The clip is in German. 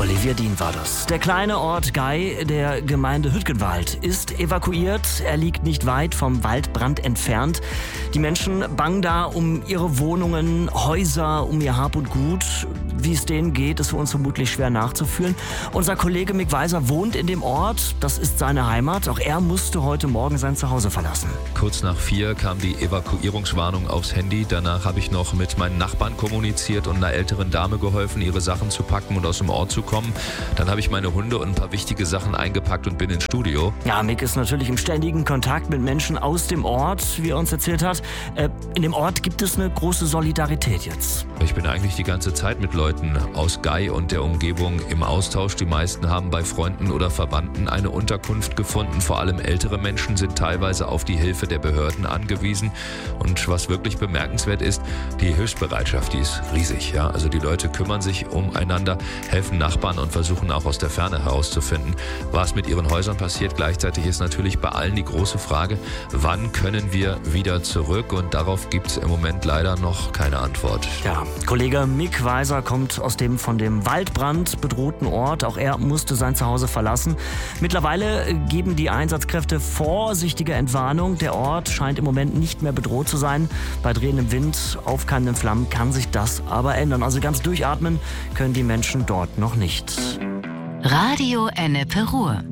Olivia Dien war das. Der kleine Ort Gei der Gemeinde Hütgenwald ist evakuiert. Er liegt nicht weit vom Waldbrand entfernt. Die Menschen bangen da um ihre Wohnungen, Häuser, um ihr Hab und Gut. Wie es denen geht, ist für uns vermutlich schwer nachzufühlen. Unser Kollege Mick Weiser wohnt in dem Ort. Das ist seine Heimat. Auch er musste heute Morgen sein Zuhause verlassen. Kurz nach 4 kam die Evakuierungswarnung aufs Handy. Danach habe ich noch mit meinen Nachbarn kommuniziert und einer älteren Dame geholfen, ihre Sachen zu packen und aus dem Ort zu kommen. Dann habe ich meine Hunde und ein paar wichtige Sachen eingepackt und bin ins Studio. Ja, Mick ist natürlich im ständigen Kontakt mit Menschen aus dem Ort, wie er uns erzählt hat. In dem Ort gibt es eine große Solidarität jetzt. Ich bin eigentlich die ganze Zeit mit Leuten aus Gei und der Umgebung im Austausch. Die meisten haben bei Freunden oder Verwandten eine Unterkunft gefunden. Vor allem ältere Menschen sind teilweise auf die Hilfe der Behörden angewiesen. Und was wirklich bemerkenswert ist, die Hilfsbereitschaft, die ist riesig. Ja? Also die Leute kümmern sich umeinander, helfen Nachbarn und versuchen auch aus der Ferne herauszufinden, was mit ihren Häusern passiert. Gleichzeitig ist natürlich bei allen die große Frage, wann können wir wieder zurück? Und darauf gibt es im Moment leider noch keine Antwort. Ja, Kollege Mick Weiser kommt aus dem von dem Waldbrand bedrohten Ort. Auch er musste sein Zuhause verlassen. Mittlerweile geben die Einsatzkräfte vorsichtige Entwarnung. Der Ort scheint im Moment nicht mehr bedroht zu sein. Bei drehendem Wind, aufkeimenden Flammen kann sich das aber ändern. Also ganz durchatmen können die Menschen dort noch nicht. Radio Ennepe Ruhr.